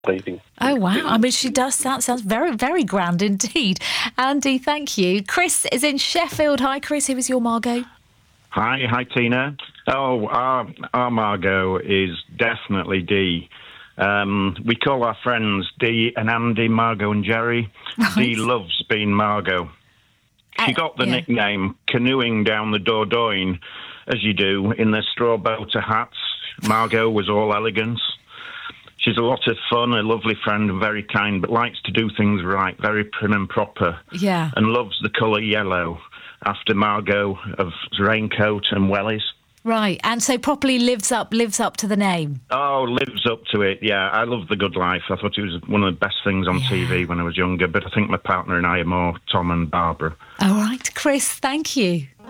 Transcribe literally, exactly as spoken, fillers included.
bathing. Oh, wow. I mean, she does sound, sounds very, very grand indeed. Andy, thank you. Chris is in Sheffield. Hi, Chris. Who is your Margot? Hi, hi, Tina. Oh, our, our Margot is definitely Dee. Um, we call our friends Dee and Andy, Margot and Jerry. Right. Dee loves being Margot. She Uh, got the yeah. nickname canoeing down the Dordogne, as you do, in their straw boater hats. Margot was all elegance. She's a lot of fun, a lovely friend, very kind, but likes to do things right, very prim and proper. Yeah. And loves the colour yellow, after Margot of raincoat and wellies. Right. And so properly lives up lives up to the name. Oh, lives up to it, yeah. I love The Good Life. I thought it was one of the best things on Yeah. T V when I was younger, but I think my partner and I are more Tom and Barbara. All right, Chris, thank you.